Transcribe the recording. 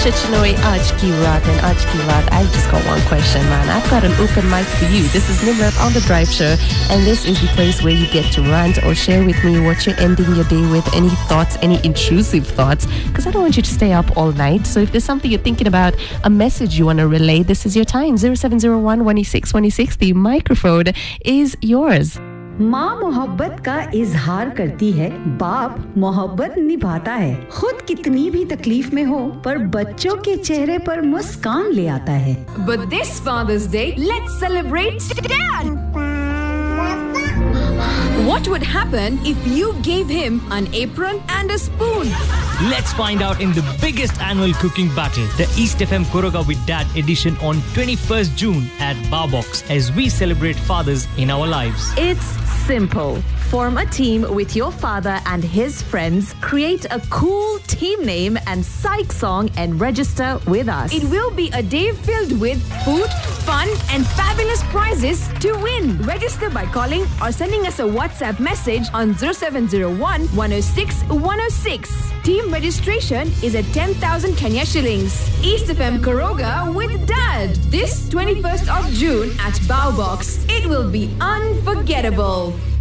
Nisha Chinoy, Aaj Ki Raat, and Aaj Ki Raat. I've just got one question, man. I've got an open mic for you. This is Nimrat on The Drive Show, and this is the place where you get to rant or share with me what you're ending your day with, any thoughts, any intrusive thoughts, because I don't want you to stay up all night. So if there's something you're thinking about, a message you want to relay, this is your time. 0701 106 106. The microphone is yours. माँ मोहब्बत का इजहार करती है, बाप मोहब्बत निभाता है। खुद कितनी भी तकलीफ में हो, पर बच्चों के चेहरे पर मुस्कान ले आता है। But this Father's Day, let's celebrate Dad! What would happen if you gave him an apron and a spoon? Let's find out in the biggest annual cooking battle, the East FM Koroga with Dad edition on 21st June at Barbox as we celebrate fathers in our lives. It's simple. Form a team with your father and his friends, create a cool team name and psych song and register with us. It will be a day filled with food, fun and fabulous prizes to win. Register by calling or sending us a WhatsApp message on 0701 106 106. Team registration is at 10,000 Kenya shillings. East FM Koroga with Dad this 21st of June at Bow Box. It will be unforgettable.